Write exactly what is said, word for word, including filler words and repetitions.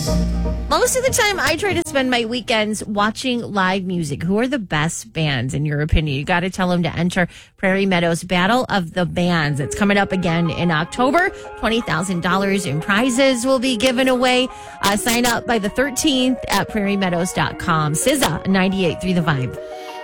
Most of the time, I try to spend my weekends watching live music. Who are the best bands, in your opinion? You got to tell them to enter Prairie Meadows Battle of the Bands. It's coming up again in October. twenty thousand dollars in prizes will be given away. Uh, sign up by the thirteenth at prairie meadows dot com. S Z A ninety-eight point three The Vibe.